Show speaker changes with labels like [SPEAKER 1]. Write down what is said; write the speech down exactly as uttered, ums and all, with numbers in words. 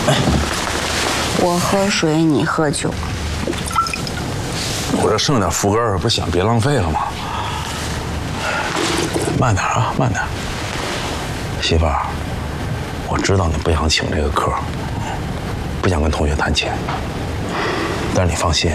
[SPEAKER 1] 我喝水，你喝酒。
[SPEAKER 2] 我这剩点福根不是想别浪费了吗？慢点啊，慢点。媳妇儿，我知道你不想请这个客，不想跟同学谈钱，但是你放心，